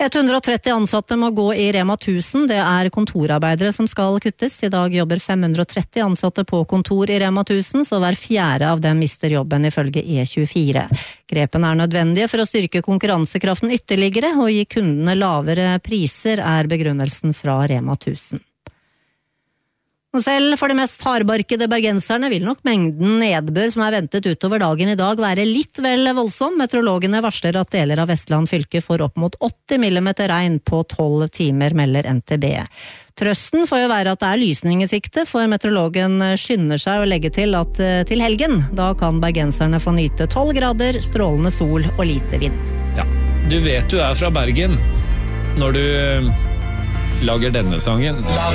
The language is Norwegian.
130 ansatte må gå i Rema 1000, det kontorarbeidere som skal kuttes. I dag jobber 530 ansatte på kontor i Rema 1000, så hver fjerde av dem mister jobben ifølge E24. Grepen nødvendige for å styrke konkurransekraften ytterligere og gi kundene lavere priser, begrunnelsen fra Rema 1000. Og selv for de mest hardbarkede bergenserne vil nok mengden nedbør som ventet utover dagen i dag være litt vel voldsom. Meteorologene varsler at deler av Vestland fylke får opp mot 80 mm regn på 12 timer, melder NTB. Trøsten får jo være at det lysning i sikte, for meteorologen skynder seg å legge til at til helgen, da kan bergenserne få nyte 12 grader, strålende sol og lite vind. Ja, du vet du fra Bergen når du lager denne sangen.